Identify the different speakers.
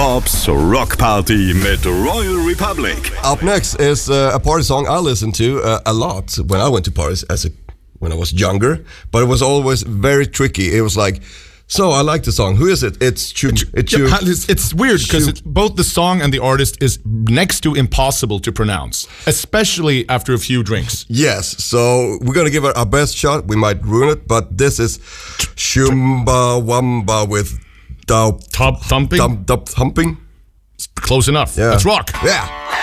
Speaker 1: Bob's Rock Party mit Royal Republic.
Speaker 2: Up next is a party song I listened to a lot when I went to parties when I was younger, but it was always very tricky. It was like, so I like the song. Who is it? It's
Speaker 3: weird because both the song and the artist is next to impossible to pronounce, especially after a few drinks.
Speaker 2: Yes, so we're gonna give it our best shot. We might ruin it, but this is Chumbawamba with
Speaker 3: Thumping.
Speaker 2: Thumping.
Speaker 3: Close enough.
Speaker 2: Yeah.
Speaker 3: Let's rock.
Speaker 2: Yeah.